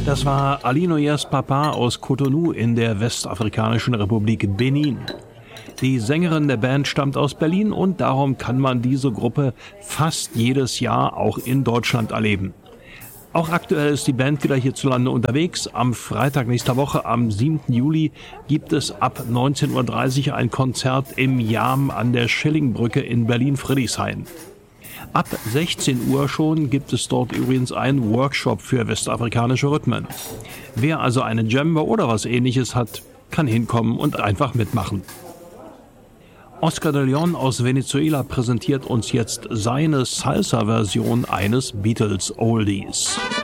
Das war Ali Noyers Papa aus Cotonou in der westafrikanischen Republik Benin. Die Sängerin der Band stammt aus Berlin und darum kann man diese Gruppe fast jedes Jahr auch in Deutschland erleben. Auch aktuell ist die Band wieder hierzulande unterwegs. Am Freitag nächster Woche, am 7. Juli, gibt es ab 19.30 Uhr ein Konzert im Jam an der Schillingbrücke in Berlin-Friedrichshain. Ab 16 Uhr schon gibt es dort übrigens einen Workshop für westafrikanische Rhythmen. Wer also eine Djembe oder was Ähnliches hat, kann hinkommen und einfach mitmachen. Oscar de Leon aus Venezuela präsentiert uns jetzt seine Salsa-Version eines Beatles-Oldies.